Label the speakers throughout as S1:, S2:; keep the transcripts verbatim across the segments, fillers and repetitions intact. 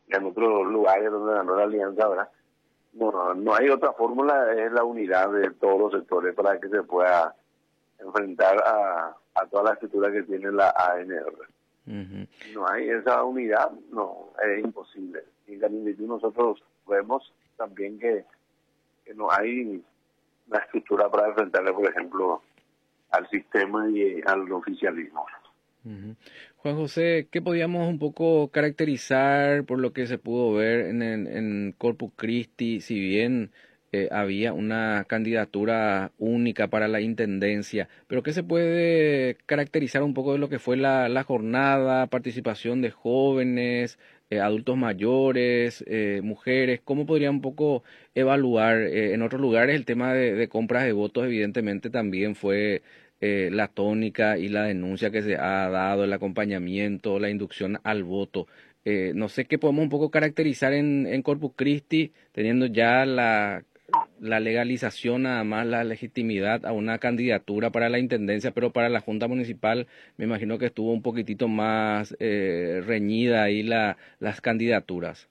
S1: en otros lugares donde ganó la alianza, ¿verdad? No, no hay otra fórmula, es la unidad de todos los sectores para que se pueda enfrentar a, a toda la estructura que tiene la A N R. Uh-huh. Si no hay esa unidad, no, es imposible. Y en Canindeyú nosotros vemos también que, que no hay una estructura para enfrentarle, por ejemplo, al sistema y al oficialismo.
S2: Uh-huh. Juan José, ¿qué podíamos un poco caracterizar por lo que se pudo ver en, en, en Corpus Christi, si bien eh, había una candidatura única para la intendencia, pero qué se puede caracterizar un poco de lo que fue la, la jornada, participación de jóvenes, eh, adultos mayores, eh, mujeres? ¿Cómo podría un poco evaluar? Eh, en otros lugares el tema de, de compras de votos evidentemente también fue Eh, la tónica y la denuncia que se ha dado, el acompañamiento, la inducción al voto. Eh, no sé qué podemos un poco caracterizar en, en Corpus Christi, teniendo ya la, la legalización, nada más la legitimidad a una candidatura para la intendencia, pero para la Junta Municipal me imagino que estuvo un poquitito más eh, reñida ahí la, las candidaturas.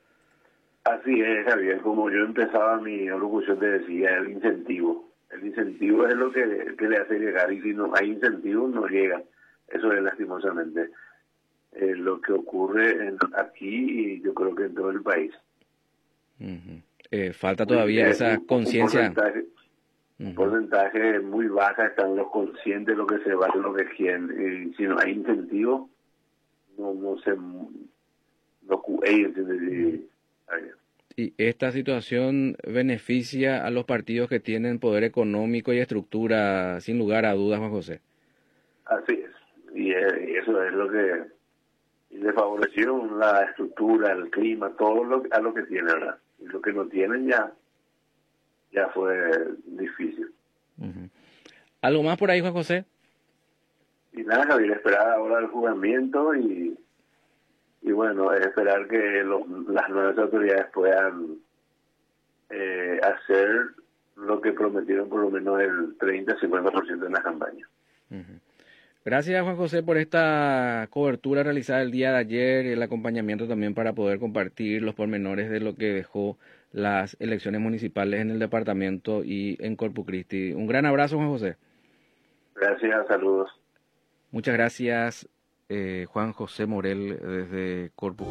S1: Así es, Javier, como yo empezaba mi locución te decía, el incentivo. El incentivo es lo que, que le hace llegar, y si no hay incentivo no llega. Eso es lastimosamente eh, lo que ocurre en, aquí y yo creo que en todo el país.
S2: Uh-huh. Eh, falta todavía
S1: muy,
S2: esa
S1: un,
S2: conciencia.
S1: Un porcentaje, uh-huh. un porcentaje muy baja, están los conscientes de lo que se va, de lo que quieren. Y si no hay incentivo, no, no se... No, ellos, uh-huh.
S2: ¿Y esta situación beneficia a los partidos que tienen poder económico y estructura, sin lugar a dudas, Juan José?
S1: Así es. Y, y eso es lo que y le favoreció la estructura, el clima, todo lo a lo que tienen, ¿verdad? Y lo que no tienen ya, ya fue difícil.
S2: Uh-huh. ¿Algo más por ahí, Juan José?
S1: Y nada, Javier, esperar ahora el juzgamiento y y bueno, es esperar que los, las nuevas autoridades puedan eh, hacer lo que prometieron, por lo menos el treinta a cincuenta por ciento en la campaña.
S2: Uh-huh. Gracias, Juan José, por esta cobertura realizada el día de ayer y el acompañamiento también para poder compartir los pormenores de lo que dejó las elecciones municipales en el departamento y en Corpus Christi. Un gran abrazo, Juan José.
S1: Gracias, saludos.
S2: Muchas gracias, eh, Juan José Morel, desde Corpus